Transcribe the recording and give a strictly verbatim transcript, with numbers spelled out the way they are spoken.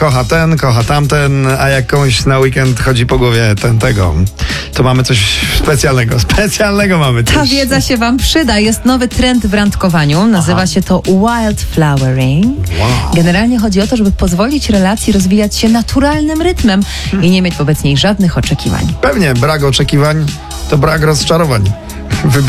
kocha ten, kocha tamten, a jak komuś na weekend chodzi po głowie ten tego, to mamy coś specjalnego. Specjalnego mamy coś. Ta wiedza się wam przyda. Jest nowy trend w randkowaniu. Nazywa Aha. się to wildflowering. Wow. Generalnie chodzi o to, żeby pozwolić relacji rozwijać się naturalnym rytmem i nie mieć wobec niej żadnych oczekiwań. Pewnie brak oczekiwań to brak rozczarowań. Wybierz